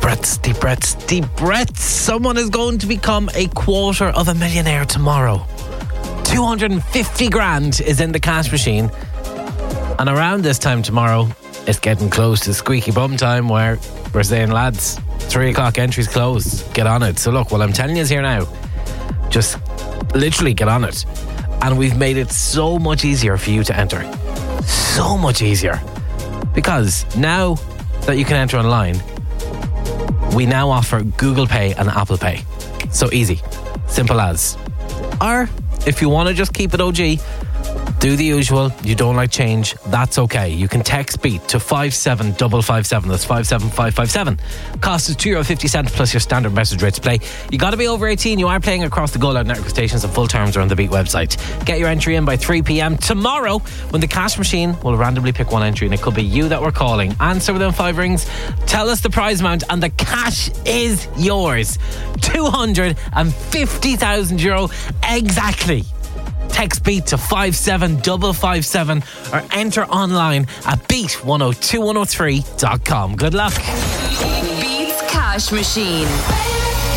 breaths, deep breaths, deep breaths. Someone is going to become a quarter of a millionaire tomorrow. 250 grand is in the cash machine. And around this time tomorrow, it's getting close to squeaky bum time where we're saying, lads, 3 o'clock entries closed. Get on it. So look, what I'm telling you is here now. Just literally get on it. And we've made it so much easier for you to enter. So much easier. Because now that you can enter online, we now offer Google Pay and Apple Pay. So easy. Simple as. Or if you want to just keep it OG, do the usual. You don't like change, that's okay. You can text BEAT to 57557. That's 57557. Cost is €2.50 plus your standard message rate to play. You got to be over 18. You are playing across the Go Loud network stations, and full terms are on the BEAT website. Get your entry in by 3 p.m. tomorrow, when the cash machine will randomly pick one entry, and it could be you that we're calling. Answer within 5 rings. Tell us the prize amount, and the cash is yours. €250,000 exactly. Text BEAT to 57557 or enter online at beat102103.com. Good luck. Beats Cash Machine.